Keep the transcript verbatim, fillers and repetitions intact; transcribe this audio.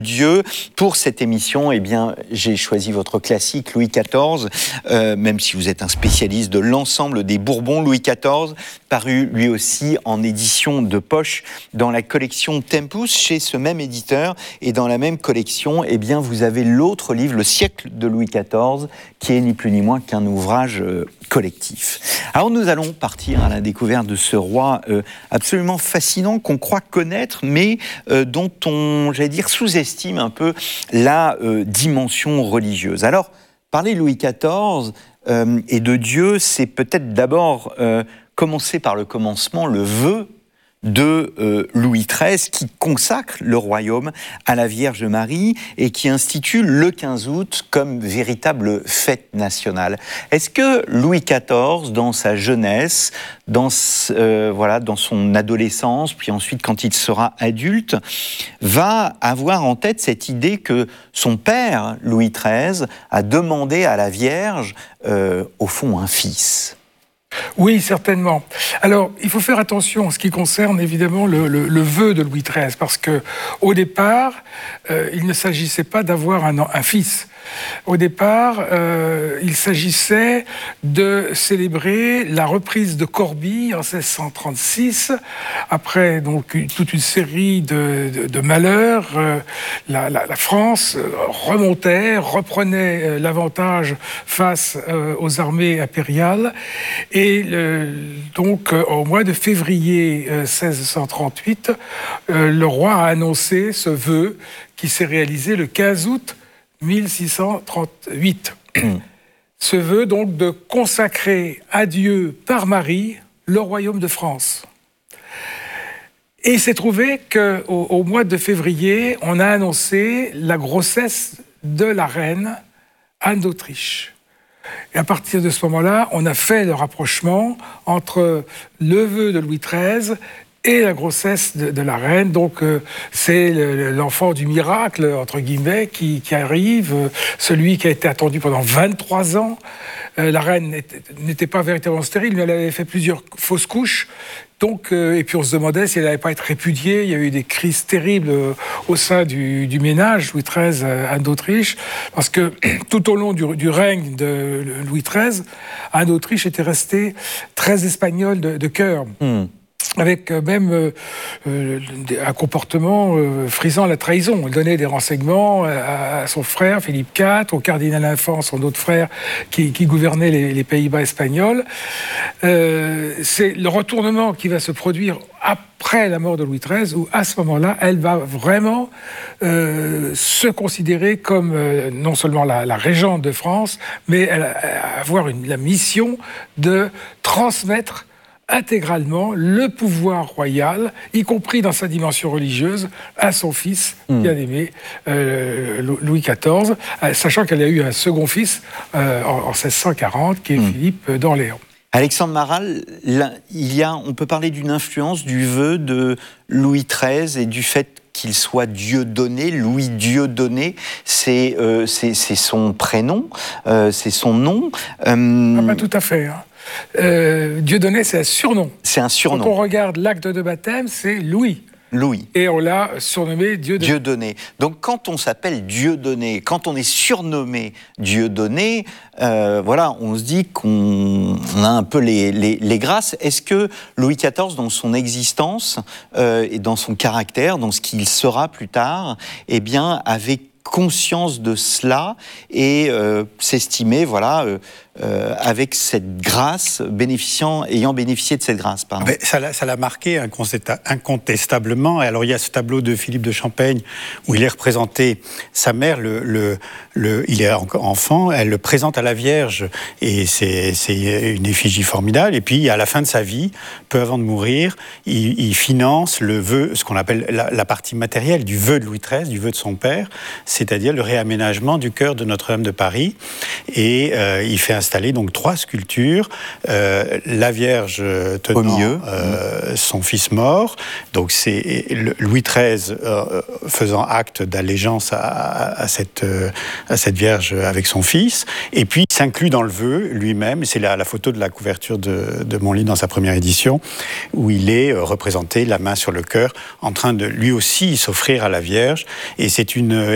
Dieu. Pour cette émission, eh bien, j'ai choisi votre classique Louis quatorze, euh, même si vous êtes un spécialiste de l'ensemble des Bourbons. Louis quatorze, paru lui aussi en édition de poche dans la collection Tempus chez ce même éditeur. Et dans la même collection, eh bien, vous avez l'autre livre, Le siècle de Louis quatorze, qui est ni plus ni moins qu'un ouvrage euh, collectif. Alors nous allons partir à la découverte de ce roi euh, absolument fascinant qu'on croit connaître, mais euh, dont on, j'allais dire, sous-estime estime un peu la euh, dimension religieuse. Alors, parler de Louis quatorze euh, et de Dieu, c'est peut-être d'abord euh, commencer par le commencement, le vœu de euh, Louis treize, qui consacre le royaume à la Vierge Marie et qui institue le quinze août comme véritable fête nationale. Est-ce que Louis quatorze, dans sa jeunesse, dans, euh, voilà, dans son adolescence, puis ensuite quand il sera adulte, va avoir en tête cette idée que son père, Louis treize, a demandé à la Vierge, euh, au fond, un fils ? Oui, certainement. Alors, il faut faire attention en ce qui concerne évidemment le, le, le vœu de Louis treize, parce que au départ, euh, il ne s'agissait pas d'avoir un, un fils. Au départ, euh, il s'agissait de célébrer la reprise de Corbie en seize cent trente-six. Après donc toute une série de, de, de malheurs, euh, la, la, la France remontait, reprenait euh, l'avantage face euh, aux armées impériales. Et le, donc, euh, au mois de février euh, seize cent trente-huit, euh, le roi a annoncé ce vœu qui s'est réalisé le quinze août mille six cent trente-huit. Ce vœu donc de consacrer à Dieu par Marie le royaume de France. Et il s'est trouvé qu'au au mois de février, on a annoncé la grossesse de la reine Anne d'Autriche. Et à partir de ce moment-là, on a fait le rapprochement entre le vœu de Louis treize et la grossesse de, de la reine. Donc euh, c'est le, l'enfant du miracle, entre guillemets, qui, qui arrive, euh, celui qui a été attendu pendant vingt-trois ans. Euh, la reine n'était, n'était pas véritablement stérile, mais elle avait fait plusieurs fausses couches. Donc, euh, et puis on se demandait si elle n'allait pas être répudiée. Il y a eu des crises terribles euh, au sein du, du ménage, Louis treize, euh, Anne d'Autriche, parce que tout au long du, du règne de Louis treize, Anne d'Autriche était restée très espagnole de, de cœur. Mm. Avec même euh, euh, un comportement euh, frisant la trahison. Elle donnait des renseignements à, à son frère, Philippe quatre, au cardinal Infant, son autre frère, qui, qui gouvernait les, les Pays-Bas espagnols. Euh, c'est le retournement qui va se produire après la mort de Louis treize, où à ce moment-là, elle va vraiment euh, se considérer comme euh, non seulement la, la régente de France, mais elle, avoir une, la mission de transmettre intégralement le pouvoir royal, y compris dans sa dimension religieuse, à son fils mmh. bien-aimé, euh, Louis quatorze, euh, sachant qu'elle a eu un second fils euh, en, en seize cent quarante, qui est mmh. Philippe d'Orléans. Alexandre Maral, là, il y a, on peut parler d'une influence du vœu de Louis treize et du fait qu'il soit Dieudonné, Louis Dieudonné, c'est, euh, c'est, c'est son prénom, euh, c'est son nom. Euh... Ah, pas tout à fait, hein. Euh, Dieudonné, c'est un surnom. C'est un surnom. Quand on regarde l'acte de baptême, c'est Louis. Louis. Et on l'a surnommé Dieudonné. Dieudonné. Donc quand on s'appelle Dieudonné, quand on est surnommé Dieudonné, euh, voilà, on se dit qu'on a un peu les, les, les grâces. Est-ce que Louis quatorze, dans son existence euh, et dans son caractère, dans ce qu'il sera plus tard, eh bien, avait conscience de cela et euh, s'estimer, voilà, euh, euh, avec cette grâce, bénéficiant, ayant bénéficié de cette grâce. Pardon. Mais ça, l'a, ça l'a marqué incontestablement. Et alors, il y a ce tableau de Philippe de Champaigne où il est représenté, sa mère, le, le, le, il est encore enfant, elle le présente à la Vierge et c'est, c'est une effigie formidable. Et puis, à la fin de sa vie, peu avant de mourir, il, il finance le vœu, ce qu'on appelle la, la partie matérielle du vœu de Louis treize, du vœu de son père, c'est-à-dire le réaménagement du chœur de Notre-Dame de Paris. Et euh, il fait installer donc trois sculptures, euh, la Vierge tenant au milieu. Euh, son fils mort, donc c'est Louis treize euh, faisant acte d'allégeance à, à, cette, euh, à cette Vierge avec son fils, et puis il s'inclut dans le vœu lui-même, c'est la, la photo de la couverture de, de mon livre dans sa première édition, où il est euh, représenté la main sur le cœur, en train de lui aussi s'offrir à la Vierge, et c'est une